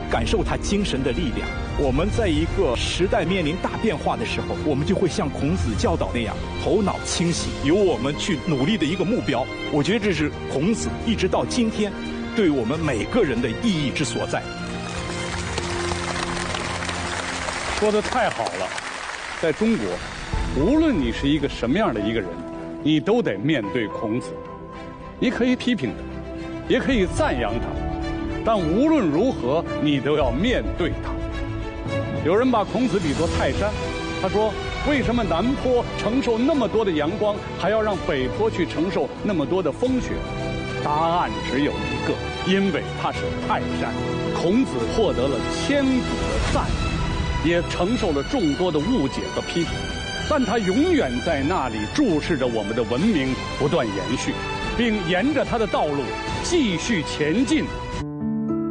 感受他精神的力量。我们在一个时代面临大变化的时候，我们就会像孔子教导那样，头脑清醒，有我们去努力的一个目标。我觉得这是孔子一直到今天对我们每个人的意义之所在。 说得太好了，在中国，无论你是一个什么样的一个人，你都得面对孔子。你可以批评他，也可以赞扬他，但无论如何，你都要面对他。有人把孔子比作泰山，他说：“为什么南坡承受那么多的阳光，还要让北坡去承受那么多的风雪？”答案只有一个，因为他是泰山。孔子获得了千古的赞誉，也承受了众多的误解和批评，但他永远在那里注视着我们的文明不断延续，并沿着他的道路继续前进。